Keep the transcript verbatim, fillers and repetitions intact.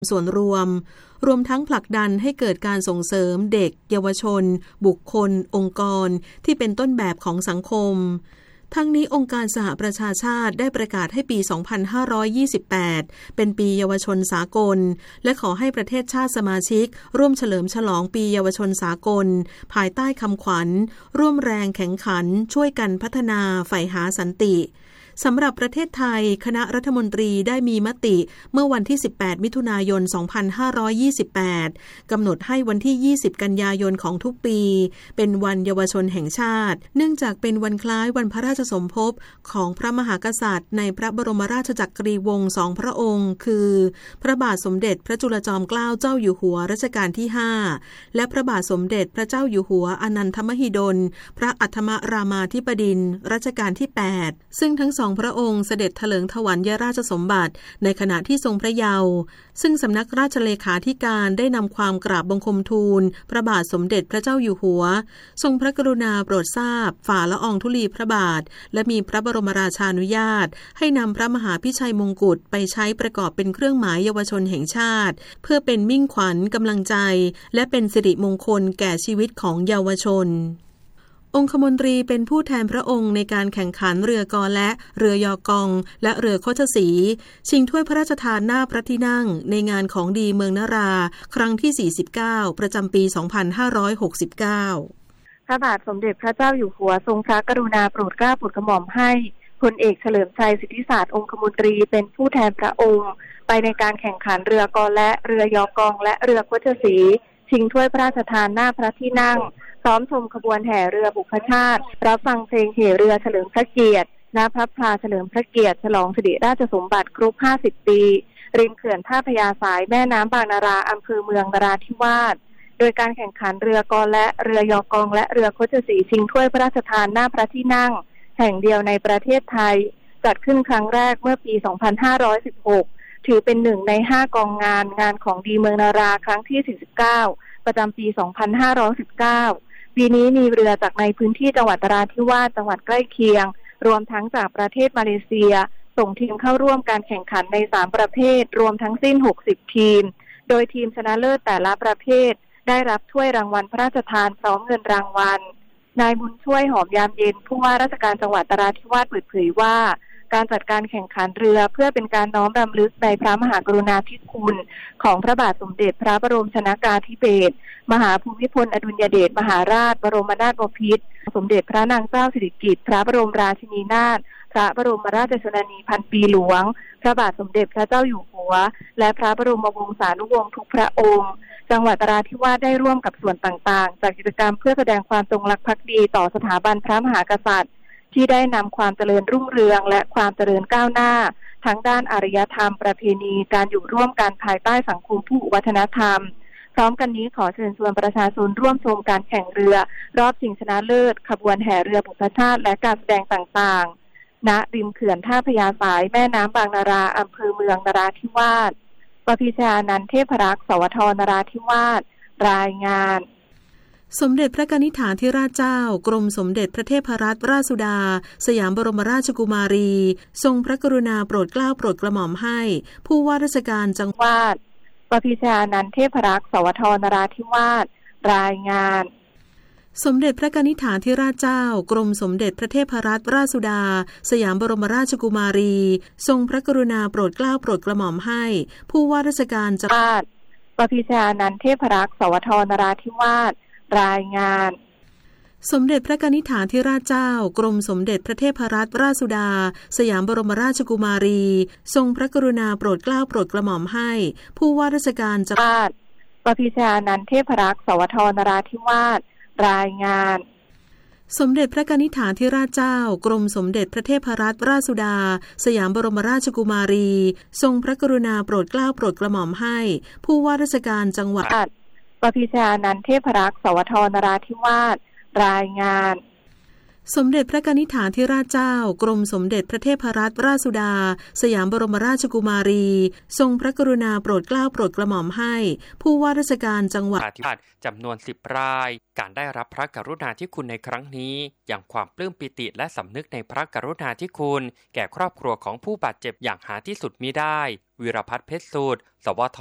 ส่วนรวมรวมทั้งผลักดันให้เกิดการส่งเสริมเด็กเยาวชนบุคคลองค์กรที่เป็นต้นแบบของสังคมทั้งนี้องค์การสหประชาชาติได้ประกาศให้ปี สองพันห้าร้อยยี่สิบแปด เป็นปีเยาวชนสากลและขอให้ประเทศชาติสมาชิกร่วมเฉลิมฉลองปีเยาวชนสากลภายใต้คำขวัญร่วมแรงแข่งขันช่วยกันพัฒนาใฝ่หาสันติสำหรับประเทศไทยคณะรัฐมนตรีได้มีมติเมื่อวันที่สิบแปดมิถุนายนสองพันห้าร้อยยี่สิบแปดกำหนดให้วันที่ยี่สิบกันยายนของทุกปีเป็นวันเยาวชนแห่งชาติเนื่องจากเป็นวันคล้ายวันพระราชสมภพของพระมหากษัตริย์ในพระบรมราชจักรีวงศ์สองพระองค์คือพระบาทสมเด็จพระจุลจอมเกล้าเจ้าอยู่หัวรัชกาลที่ห้าและพระบาทสมเด็จพระเจ้าอยู่หัวอนันทมหิดลพระอัฏฐมรามาธิบดินทร์รัชกาลที่แปดซึ่งทั้งสองพระองค์เสด็จเถลิงถวัลยราชสมบัติในขณะที่ทรงพระเยาว์ซึ่งสำนักราชเลขาธิการได้นำความกราบบังคมทูลพระบาทสมเด็จพระเจ้าอยู่หัวทรงพระกรุณาโปรดทราบฝ่าละอองธุลีพระบาทและมีพระบรมราชานุญาตให้นำพระมหาพิชัยมงกุฎไปใช้ประกอบเป็นเครื่องหมายเยาวชนแห่งชาติเพื่อเป็นมิ่งขวัญกำลังใจและเป็นสิริมงคลแก่ชีวิตของเยาวชนองคมนตรีเป็นผู้แทนพระองค์ในการแข่งขันเรือกอและเรือยอกองและเรือโคชสีชิงถ้วยพระราชทานหน้าพระที่นั่งในงานของดีเมืองนราครั้งที่สี่สิบเก้าประจำปี สองพันห้าร้อยหกสิบเก้าพระบาทสมเด็จพระเจ้าอยู่หัวทรงพระกรุณาโปรดเกล้าโปรดกระหม่อมให้พลเอกเฉลิมชัยสิทธิศาสตร์องคมนตรีเป็นผู้แทนพระองค์ไปในการแข่งขันเรือกอและเรือยอกองและเรือโคชสีชิงถ้วยพระราชทานหน้าพระที่นั่งพร้อมชมขบวนแห่เรือบุพชาติรับฟังเพลงแห่เรือเฉลิมพระเกียรติณพระพลาเฉลิมพระเกียรติฉลองสิริราชสมบัติครบห้าสิบปีริมเขื่อนท่าพญาสายแม่น้ำบางนาราอำเภอเมืองนราธิวาสโดยการแข่งขันเรือกอและเรือยอกองและเรือโคชสีชิงถ้วยพระราชทานหน้าพระที่นั่งแห่งเดียวในประเทศไทยจัดขึ้นครั้งแรกเมื่อปี สองพันห้าร้อยสิบหก ถือเป็นหนึ่งในห้ากองงานงานของดีเมืองนาราครั้งที่สี่สิบเก้าประจำปี สองพันห้าร้อยสิบเก้าปีนี้มีเรือจากในพื้นที่จังหวัดนราธิวาสจังหวัดใกล้เคียงรวมทั้งจากประเทศมาเลเซียส่งทีมเข้าร่วมการแข่งขันในสามประเภทรวมทั้งสิ้นหกสิบทีมโดยทีมชนะเลิศแต่ละประเภทได้รับถ้วยรางวัลพระราชทานพร้อมเงินรางวัลนายบุญช่วยหอมยามเย็นผู้ว่าราชการจังหวัดนราธิวาสเปิดเผยว่าการจัดการแข่งขันเรือเพื่อเป็นการน้อมรำลึกในพระมหากรุณาธิคุณของพระบาทสมเด็จพระบรมชนกาธิเบศรมหาภูมิพลอดุลยเดชมหาราชบรมนาถบพิตรสมเด็จพระนางเจ้าสิริกิติ์พระบรมราชินีนาถพระบรมราชชนนีพันปีหลวงพระบาทสมเด็จพระเจ้าอยู่หัวและพระบรมวงศานุวงศ์ทุกพระองค์จังหวัดนราธิวาสได้ร่วมกับส่วนต่างๆจากกิจกรรมเพื่อแสดงความจงรักภักดีต่อสถาบันพระมหากษัตริย์ที่ได้นำความเจริญรุ่งเรืองและความเจริญก้าวหน้าทั้งด้านอารยธรรมประเพณีการอยู่ร่วมกันภายใต้สังคมผู้วัฒนธรรมพร้อมกันนี้ขอเชิญชวนประชาชนร่วมชมการแข่งเรือรอบชิงชนะเลิศขบวนแห่เรือบุพชาติและการแสดงต่างๆณริมเขื่อนท่าพญาสายแม่น้ำบางนาราอำเภอเมืองนราธิวาสปพิชานันท์เทพรักษ์สวทนราธิวาสรายงานสมเด็จพระกนิษฐาธิราชเจ้ากรมสมเด็จพระเทพรัตนราชสุดาสยามบรมราชกุมารีทรงพระกรุณาโปรดเกล้าโปรดกระหม่อมให้ผู้ว่าราชการจังหวัดปพิชานันท์เทพรักษ์สวทนราธิวาสรายงานสมเด็จพระกนิษฐาธิราชเจ้ากรมสมเด็จพระเทพรัตนราชสุดาสยามบรมราชกุมารีทรงพระกรุณาโปรดเกล้าโปรดกระหม่อมให้ผู้ว่าราชการจังหวัดปพิชานันท์เทพรักษ์สวทนราธิวาสรายงานสมเด็จพระกนิษฐาธิราชเจ้ากรมสมเด็จพระเทพรัตนราชสุดาสยามบรมราชกุมารีทรงพระกรุณาโปรดเกล้าโปรดกระหม่อมให้ผู้ว่าราชการจังหวัดปพิชานันท์เทพรักษ์สวทนราธิวาสรายงานสมเด็จพระกนิษฐาธิราชเจ้ากรมสมเด็จพระเทพรัตนราชสุดาสยามบรมราชกุมารีทรงพระกรุณาโปรดเกล้าโปรดกระหม่อมให้ผู้ว่าราชการจังหวัดปพิชานันท์เทพรักษ์สวทนราธิวาสรายงานสมเด็จพระกนิษฐาธิราชเจ้ากรมสมเด็จพระเทพรัตนราชสุดาสยามบรมราชกุมารีทรงพระกรุณาโปรดเกล้าโปรดกระหม่อมให้ผู้ว่าราชการจังหวัดจำนวนสิบรายการได้รับพระกรุณาธิคุณในครั้งนี้อย่างความปลื้มปิติและสำนึกในพระกรุณาธิคุณแก่ครอบครัวของผู้บาดเจ็บอย่างหาที่สุดมิได้วีรพัฒน์เพชรสูตรสวท